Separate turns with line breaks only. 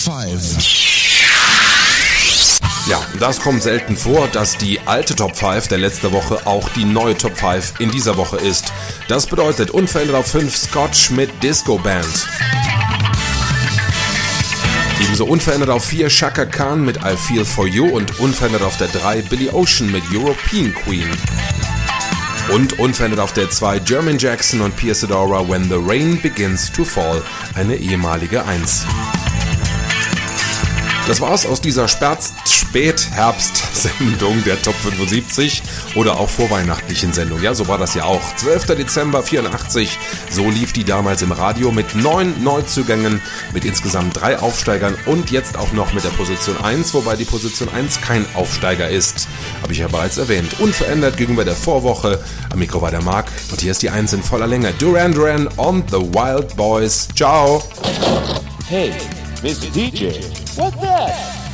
5.
Ja, das kommt selten vor, dass die alte Top 5 der letzten Woche auch die neue Top 5 in dieser Woche ist. Das bedeutet unverändert auf 5 Scotch mit Disco Band. Ebenso unverändert auf 4 Chaka Khan mit I Feel For You und unverändert auf der 3 Billy Ocean mit European Queen. Und unverändert auf der 2 Jermaine Jackson und Pierce Adora When the Rain Begins to Fall, eine ehemalige 1. Das war's aus dieser Spätherbst-Sendung der Top 75 oder auch vorweihnachtlichen Sendung. Ja, so war das ja auch. 12. Dezember 84, so lief die damals im Radio mit 9 Neuzugängen, mit insgesamt 3 Aufsteigern und jetzt auch noch mit der Position 1, wobei die Position 1 kein Aufsteiger ist. Habe ich ja bereits erwähnt. Unverändert gegenüber der Vorwoche. Am Mikro war der Marc und hier ist die 1 in voller Länge. Duran Duran on the Wild Boys. Ciao!
Hey, Mr. DJ, what's that?